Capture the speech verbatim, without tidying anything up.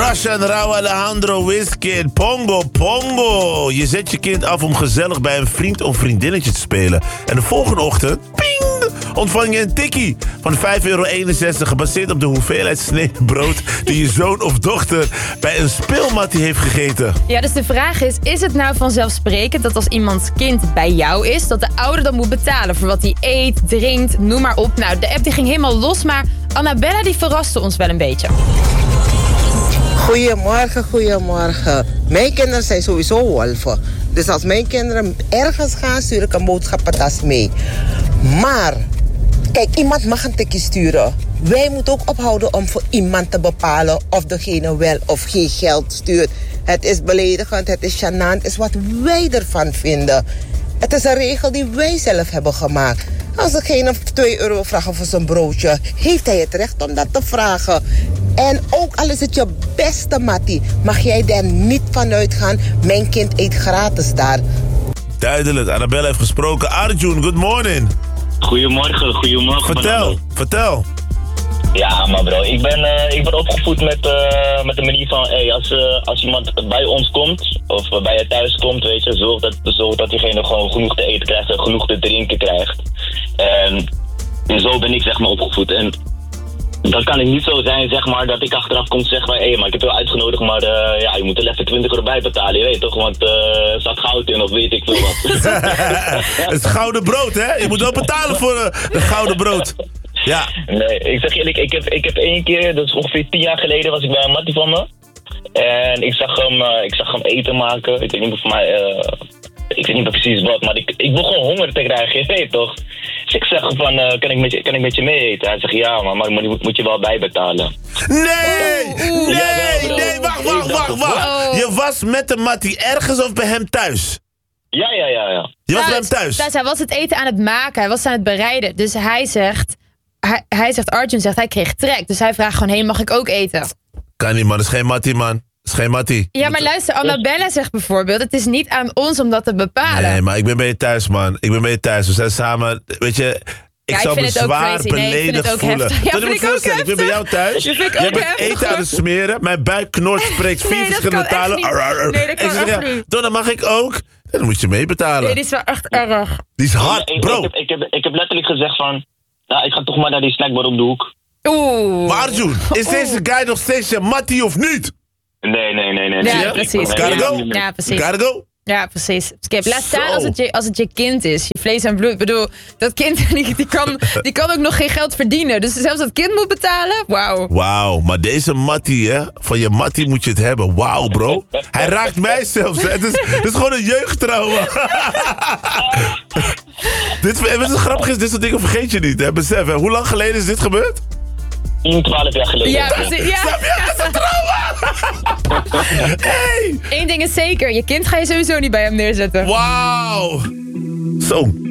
Rasha en Rauw Alejandro Wizkid. Pongo, pongo. Je zet je kind af om gezellig bij een vriend of vriendinnetje te spelen. En de volgende ochtend, ping, ontvang je een tikkie van vijf euro eenenzestig... gebaseerd op de hoeveelheid sneden brood die je zoon of dochter bij een speelmattie heeft gegeten. Ja, dus de vraag is, is het nou vanzelfsprekend dat als iemands kind bij jou is, dat de ouder dan moet betalen voor wat hij eet, drinkt, noem maar op. Nou, de app die ging helemaal los, maar Annabella die verraste ons wel een beetje. Goedemorgen, goedemorgen. Mijn kinderen zijn sowieso wolven. Dus als mijn kinderen ergens gaan, stuur ik een boodschappentas mee. Maar, kijk, iemand mag een tikje sturen. Wij moeten ook ophouden om voor iemand te bepalen of degene wel of geen geld stuurt. Het is beledigend, het is gênant, het is wat wij ervan vinden. Het is een regel die wij zelf hebben gemaakt. Als degene twee euro vraagt voor zijn broodje, heeft hij het recht om dat te vragen. En ook al is het je beste mattie, mag jij er niet van uitgaan, mijn kind eet gratis daar. Duidelijk, Annabelle heeft gesproken. Arjun, good morning. Goedemorgen, goedemorgen. Vertel, Fernando. vertel. Ja, maar bro, ik ben, uh, ik ben opgevoed met, uh, met de manier van... Hey, als, uh, als iemand bij ons komt, of uh, bij je thuis komt, weet je... Zorg dat, zorg dat diegene gewoon genoeg te eten krijgt en genoeg te drinken krijgt. En, en zo ben ik zeg maar opgevoed. En dan kan het niet zo zijn, zeg maar, dat ik achteraf kom zeggen... Hé, hey, maar ik heb je uitgenodigd, maar uh, ja, je moet er even twintig euro bij betalen, je weet toch? Want uh, er zat goud in of weet ik veel wat. Het gouden brood, hè? Je moet wel betalen voor uh, het gouden brood. Ja. Nee, ik zeg eerlijk, ik heb, ik heb één keer, dat is ongeveer tien jaar geleden, was ik bij een mattie van me. En ik zag hem, uh, ik zag hem eten maken. Ik weet niet meer voor mij, uh, ik weet niet meer precies wat, maar ik, ik begon honger te krijgen, je weet toch? Dus ik zeg van, uh, kan, ik met je, kan ik met je mee eten? Hij zegt, ja, maar, maar moet, moet je wel bijbetalen. Nee! Oeh, oeh. Nee, nee, wacht, wacht, wacht, wacht. Je was met de mattie ergens of bij hem thuis? Ja, ja, ja, ja. Je was Nou, bij hem thuis? thuis? Hij was het eten aan het maken, hij was aan het bereiden. Dus hij zegt, hij, hij zegt, Arjun zegt, hij kreeg trek. Dus hij vraagt gewoon, hé, hey, mag ik ook eten? Kan niet, man. Dat is geen mattie, man. Dat is geen mattie. Ja, maar luister, Annabella zegt bijvoorbeeld, het is niet aan ons om dat te bepalen. Nee, maar ik ben bij je thuis, man. Ik ben bij je thuis. We zijn samen, weet je... Ik Ja, ik zou me vind het ook zwaar crazy. Nee, ik vind beledigd het ook voelen. heftig. Ja, Tot je vind moet ik ook voorstellen, ik ben bij jou thuis. Dat vind ik Jij ook bent heftig. eten aan het smeren. Mijn buik knort, spreekt vier Nee, dat verschillende kan echt talen. niet. Arr, arr, arr. Nee, dat kan Ik zeg, echt ja, niet. dan mag ik ook. En dan moet je meebetalen. Nee, dit is wel echt erg. Die is hard, Ik, ik, bro. heb, ik, heb, ik heb letterlijk gezegd van, nou, ik ga toch maar naar die snackbar op de hoek. Oeh. Maar Arjun, is Oeh. deze guy nog steeds je mattie of niet? Nee, nee, nee, nee. Ja, nee. precies. Gotta go. Ja, precies. Gotta go. Ja, precies. Skip, laat staan Zo. als het, je, als het je kind is. Je vlees en bloed. Ik bedoel, dat kind die, die, kan, die kan ook nog geen geld verdienen. Dus zelfs dat kind moet betalen? Wauw. Wauw, maar deze mattie, hè? Van je mattie moet je het hebben. Wauw, bro. Hij raakt mij zelfs. Hè. Het, is, het is gewoon een jeugdtrauma. dit, wat het grappig is, dit soort dingen vergeet je niet. Hè? Besef, hè? Hoe lang geleden is dit gebeurd? tien, twaalf jaar geleden. Ja, precies. Ja. Snap je? Dat is een trauma. Hey. Eén ding is zeker. Je kind ga je sowieso niet bij hem neerzetten. Wauw. Zo.